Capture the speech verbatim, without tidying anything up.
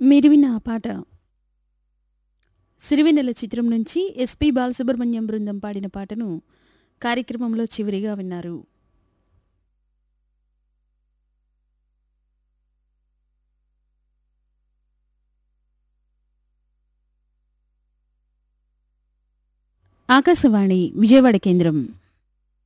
మీరు విన్న ఆ పాట సిరివెన్నెల చిత్రం నుంచి ఎస్పి బాలసుబ్రహ్మణ్యం బృందం పాడిన పాటను కార్యక్రమంలో చివరిగా విన్నారు. ఆకాశవాణి విజయవాడ కేంద్రం.